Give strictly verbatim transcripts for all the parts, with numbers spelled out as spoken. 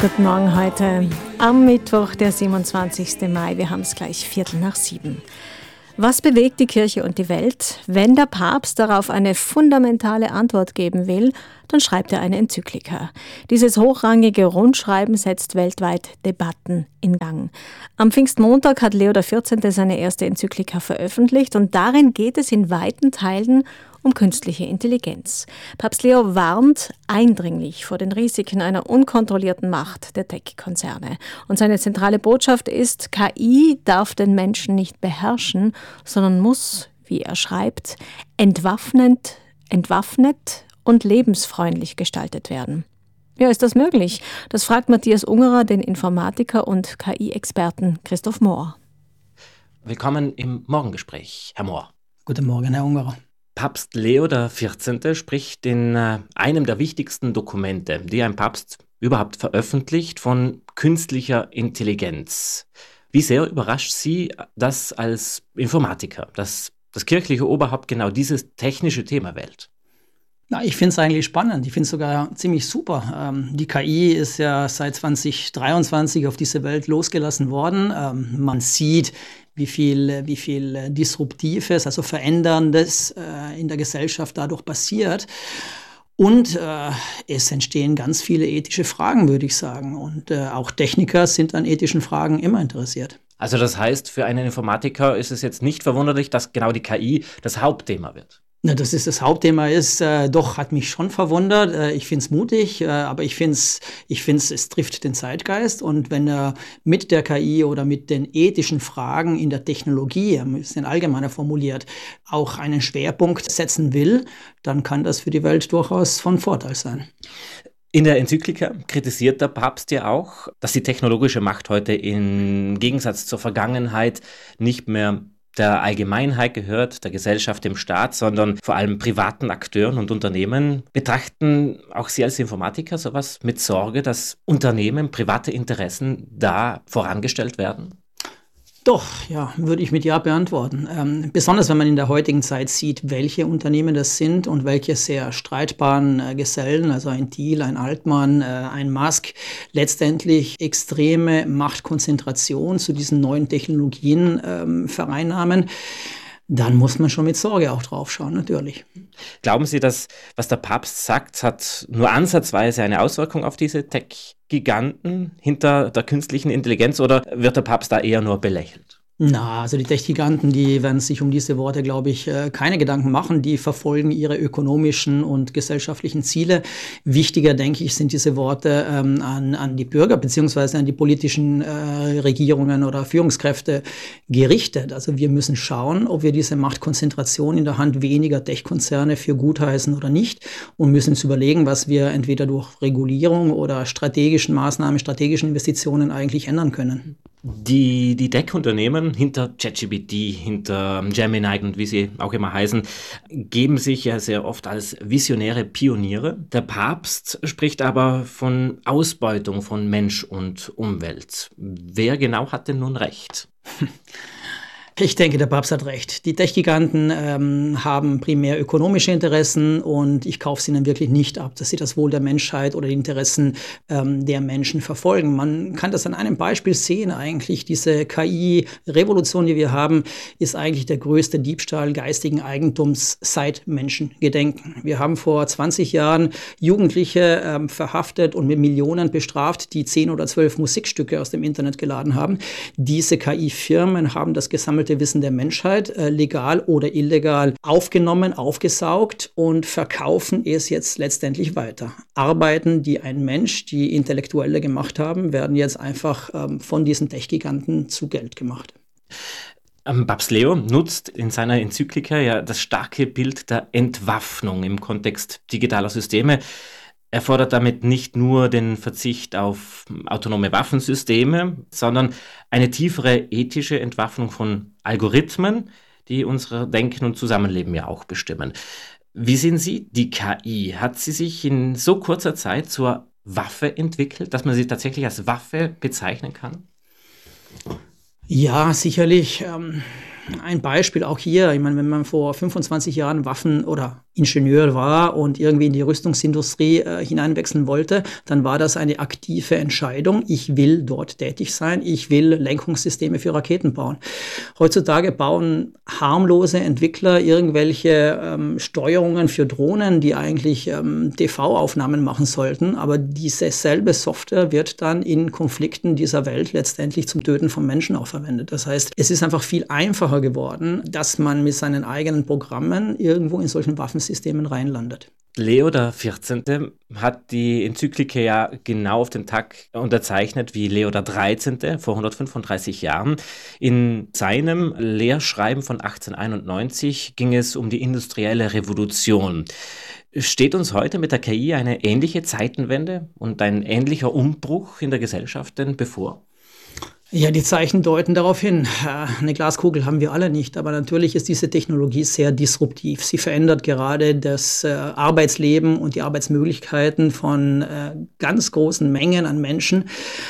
Guten Morgen heute am Mittwoch, der siebenundzwanzigsten Mai. Wir haben es gleich Viertel nach sieben. Was bewegt die Kirche und die Welt? Wenn der Papst darauf eine fundamentale Antwort geben will, dann schreibt er eine Enzyklika. Dieses hochrangige Rundschreiben setzt weltweit Debatten in Gang. Am Pfingstmontag hat Leo der vierzehnte seine erste Enzyklika veröffentlicht und darin geht es in weiten Teilen um künstliche Intelligenz. Papst Leo warnt eindringlich vor den Risiken einer unkontrollierten Macht der Tech-Konzerne. Und seine zentrale Botschaft ist, K I darf den Menschen nicht beherrschen, sondern muss, wie er schreibt, entwaffnend, entwaffnet und lebensfreundlich gestaltet werden. Ja, ist das möglich? Das fragt Matthias Ungerer, den Informatiker und K I-Experten Christoph Mohr. Willkommen im Morgengespräch, Herr Mohr. Guten Morgen, Herr Ungerer. Papst Leo der vierzehnte spricht in äh, einem der wichtigsten Dokumente, die ein Papst überhaupt veröffentlicht, von künstlicher Intelligenz. Wie sehr überrascht Sie das als Informatiker, dass das kirchliche Oberhaupt genau dieses technische Thema wählt? Na, ich finde es eigentlich spannend. Ich finde es sogar ziemlich super. Ähm, die K I ist ja seit zwanzig dreiundzwanzig auf diese Welt losgelassen worden. Ähm, man sieht, wie viel, wie viel Disruptives, also Veränderndes äh, in der Gesellschaft dadurch passiert. Und äh, es entstehen ganz viele ethische Fragen, würde ich sagen. Und äh, auch Techniker sind an ethischen Fragen immer interessiert. Also das heißt, für einen Informatiker ist es jetzt nicht verwunderlich, dass genau die K I das Hauptthema wird? Na, dass es das Hauptthema ist, äh, doch, hat mich schon verwundert. Äh, ich finde es mutig, äh, aber ich finde es, ich find's, es trifft den Zeitgeist. Und wenn er mit der K I oder mit den ethischen Fragen in der Technologie, ein bisschen allgemeiner formuliert, auch einen Schwerpunkt setzen will, dann kann das für die Welt durchaus von Vorteil sein. In der Enzyklika kritisiert der Papst ja auch, dass die technologische Macht heute im Gegensatz zur Vergangenheit nicht mehr der Allgemeinheit gehört, der Gesellschaft, dem Staat, sondern vor allem privaten Akteuren und Unternehmen. Betrachten auch Sie als Informatiker sowas mit Sorge, dass Unternehmen, private Interessen da vorangestellt werden? Doch, ja, würde ich mit Ja beantworten. Ähm, besonders wenn man in der heutigen Zeit sieht, welche Unternehmen das sind und welche sehr streitbaren äh, Gesellen, also ein Thiel, ein Altmann, äh, ein Musk, letztendlich extreme Machtkonzentration zu diesen neuen Technologien ähm, vereinnahmen. Dann muss man schon mit Sorge auch drauf schauen, natürlich. Glauben Sie, dass, was der Papst sagt, hat nur ansatzweise eine Auswirkung auf diese Tech-Giganten hinter der künstlichen Intelligenz, oder wird der Papst da eher nur belächelt? Na, also die Tech-Giganten, die werden sich um diese Worte, glaube ich, keine Gedanken machen. Die verfolgen ihre ökonomischen und gesellschaftlichen Ziele. Wichtiger, denke ich, sind diese Worte ähm, an, an die Bürger beziehungsweise an die politischen äh, Regierungen oder Führungskräfte gerichtet. Also wir müssen schauen, ob wir diese Machtkonzentration in der Hand weniger Tech-Konzerne für gut heißen oder nicht, und müssen uns überlegen, was wir entweder durch Regulierung oder strategischen Maßnahmen, strategischen Investitionen eigentlich ändern können. Die, die Tech-Unternehmen hinter ChatGPT, hinter Gemini und wie sie auch immer heißen, geben sich ja sehr oft als visionäre Pioniere. Der Papst spricht aber von Ausbeutung von Mensch und Umwelt. Wer genau hat denn nun recht? Ich denke, der Papst hat recht. Die Tech-Giganten ähm, haben primär ökonomische Interessen, und ich kaufe es ihnen wirklich nicht ab, dass sie das Wohl der Menschheit oder die Interessen ähm, der Menschen verfolgen. Man kann das an einem Beispiel sehen eigentlich. Diese K I-Revolution, die wir haben, ist eigentlich der größte Diebstahl geistigen Eigentums seit Menschengedenken. Wir haben vor zwanzig Jahren Jugendliche ähm, verhaftet und mit Millionen bestraft, die zehn oder zwölf Musikstücke aus dem Internet geladen haben. Diese K I-Firmen haben das gesammelte Wissen der Menschheit, äh, legal oder illegal, aufgenommen, aufgesaugt und verkaufen es jetzt letztendlich weiter. Arbeiten, die ein Mensch, die Intellektuelle gemacht haben, werden jetzt einfach ähm, von diesen Tech-Giganten zu Geld gemacht. Papst Leo nutzt in seiner Enzyklika ja das starke Bild der Entwaffnung im Kontext digitaler Systeme. Er fordert damit nicht nur den Verzicht auf autonome Waffensysteme, sondern eine tiefere ethische Entwaffnung von Algorithmen, die unser Denken und Zusammenleben ja auch bestimmen. Wie sehen Sie die K I? Hat sie sich in so kurzer Zeit zur Waffe entwickelt, dass man sie tatsächlich als Waffe bezeichnen kann? Ja, sicherlich. Ähm Ein Beispiel auch hier, ich meine, wenn man vor fünfundzwanzig Jahren Waffen- oder Ingenieur war und irgendwie in die Rüstungsindustrie äh, hineinwechseln wollte, dann war das eine aktive Entscheidung. Ich will dort tätig sein, ich will Lenkungssysteme für Raketen bauen. Heutzutage bauen harmlose Entwickler irgendwelche ähm, Steuerungen für Drohnen, die eigentlich ähm, T V-Aufnahmen machen sollten, aber diese selbe Software wird dann in Konflikten dieser Welt letztendlich zum Töten von Menschen auch verwendet. Das heißt, es ist einfach viel einfacher geworden, dass man mit seinen eigenen Programmen irgendwo in solchen Waffensystemen reinlandet. Leo der vierzehnte hat die Enzyklike ja genau auf den Tag unterzeichnet wie Leo der dreizehnte vor hundertfünfunddreißig Jahren. In seinem Lehrschreiben von achtzehnhunderteinundneunzig ging es um die industrielle Revolution. Steht uns heute mit der K I eine ähnliche Zeitenwende und ein ähnlicher Umbruch in der Gesellschaft denn bevor? Ja, die Zeichen deuten darauf hin. Eine Glaskugel haben wir alle nicht, aber natürlich ist diese Technologie sehr disruptiv. Sie verändert gerade das Arbeitsleben und die Arbeitsmöglichkeiten von ganz großen Mengen an Menschen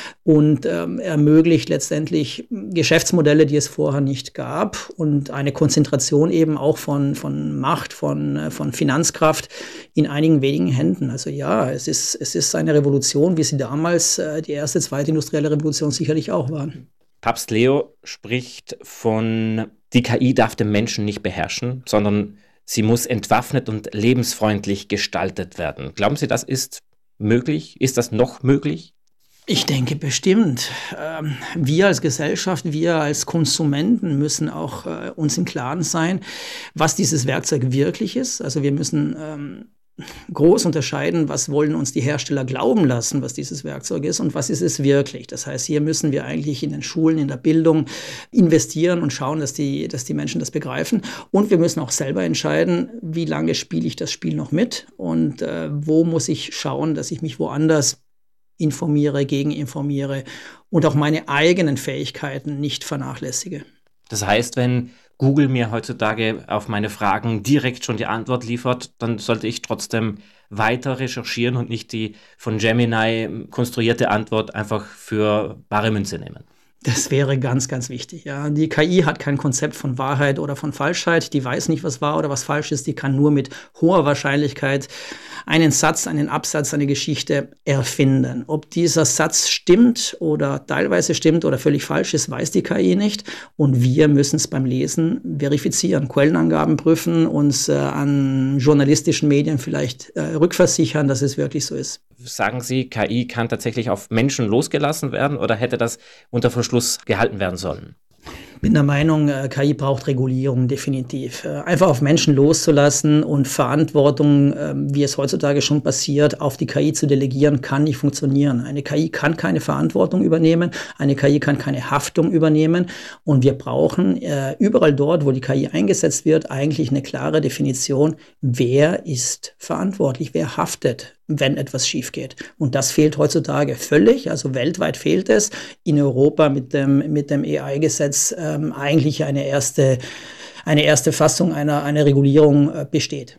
und ähm, ermöglicht letztendlich Geschäftsmodelle, die es vorher nicht gab und eine Konzentration eben auch von, von Macht, von, von Finanzkraft in einigen wenigen Händen. Also ja, es ist, es ist eine Revolution, wie sie damals äh, die erste, zweite industrielle Revolution sicherlich auch waren. Papst Leo spricht von, die K I darf den Menschen nicht beherrschen, sondern sie muss entwaffnet und lebensfreundlich gestaltet werden. Glauben Sie, das ist möglich? Ist das noch möglich? Ich denke bestimmt. Ähm, wir als Gesellschaft, wir als Konsumenten müssen auch äh, uns im Klaren sein, was dieses Werkzeug wirklich ist. Also wir müssen ähm, groß unterscheiden, was wollen uns die Hersteller glauben lassen, was dieses Werkzeug ist und was ist es wirklich. Das heißt, hier müssen wir eigentlich in den Schulen, in der Bildung investieren und schauen, dass die, dass die Menschen das begreifen. Und wir müssen auch selber entscheiden, wie lange spiele ich das Spiel noch mit und äh, wo muss ich schauen, dass ich mich woanders informiere, gegeninformiere und auch meine eigenen Fähigkeiten nicht vernachlässige. Das heißt, wenn Google mir heutzutage auf meine Fragen direkt schon die Antwort liefert, dann sollte ich trotzdem weiter recherchieren und nicht die von Gemini konstruierte Antwort einfach für bare Münze nehmen. Das wäre ganz, ganz wichtig. Ja. Die K I hat kein Konzept von Wahrheit oder von Falschheit. Die weiß nicht, was wahr oder was falsch ist. Die kann nur mit hoher Wahrscheinlichkeit einen Satz, einen Absatz, eine Geschichte erfinden. Ob dieser Satz stimmt oder teilweise stimmt oder völlig falsch ist, weiß die K I nicht. Und wir müssen es beim Lesen verifizieren, Quellenangaben prüfen, uns äh, an journalistischen Medien vielleicht äh, rückversichern, dass es wirklich so ist. Sagen Sie, K I kann tatsächlich auf Menschen losgelassen werden oder hätte das unter Verschluss gehalten werden sollen? Ich bin der Meinung, K I braucht Regulierung, definitiv. Einfach auf Menschen loszulassen und Verantwortung, wie es heutzutage schon passiert, auf die K I zu delegieren, kann nicht funktionieren. Eine K I kann keine Verantwortung übernehmen, eine K I kann keine Haftung übernehmen und wir brauchen überall dort, wo die K I eingesetzt wird, eigentlich eine klare Definition, wer ist verantwortlich, wer haftet, wenn etwas schief geht. Und das fehlt heutzutage völlig, also weltweit fehlt es. In Europa mit dem, mit dem A I-Gesetz ähm, eigentlich eine erste, eine erste Fassung einer, einer Regulierung äh, besteht.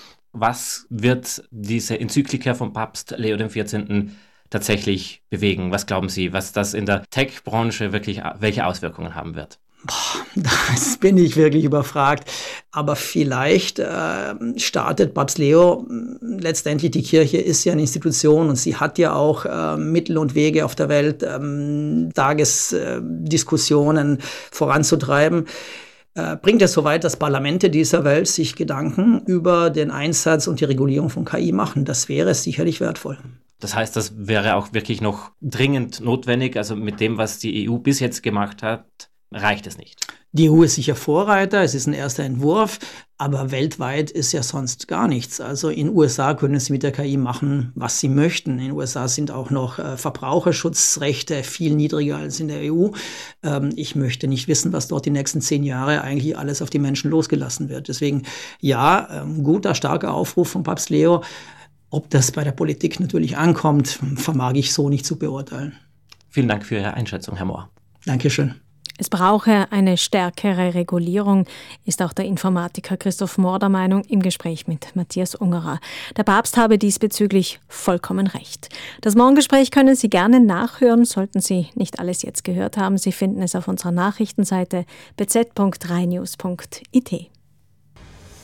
Was wird diese Enzyklika von Papst Leo der vierzehnte tatsächlich bewegen? Was glauben Sie, was das in der Tech-Branche wirklich, welche Auswirkungen haben wird? Das bin ich wirklich überfragt. Aber vielleicht äh, startet Papst Leo, letztendlich die Kirche ist ja eine Institution und sie hat ja auch äh, Mittel und Wege auf der Welt, ähm, Tagesdiskussionen äh, voranzutreiben. Äh, bringt es so weit, dass Parlamente dieser Welt sich Gedanken über den Einsatz und die Regulierung von K I machen. Das wäre sicherlich wertvoll. Das heißt, das wäre auch wirklich noch dringend notwendig. Also mit dem, was die E U bis jetzt gemacht hat, reicht es nicht. Die E U ist sicher Vorreiter, es ist ein erster Entwurf, aber weltweit ist ja sonst gar nichts. Also in den U S A können sie mit der K I machen, was sie möchten. In den U S A sind auch noch äh, Verbraucherschutzrechte viel niedriger als in der E U. Ähm, ich möchte nicht wissen, was dort die nächsten zehn Jahre eigentlich alles auf die Menschen losgelassen wird. Deswegen ja, ähm, guter, starker Aufruf von Papst Leo. Ob das bei der Politik natürlich ankommt, vermag ich so nicht zu beurteilen. Vielen Dank für Ihre Einschätzung, Herr Mohr. Dankeschön. Es brauche eine stärkere Regulierung, ist auch der Informatiker Christoph Mohr der Meinung im Gespräch mit Matthias Ungerer. Der Papst habe diesbezüglich vollkommen recht. Das Morgengespräch können Sie gerne nachhören, sollten Sie nicht alles jetzt gehört haben. Sie finden es auf unserer Nachrichtenseite b z punkt drei news punkt i t.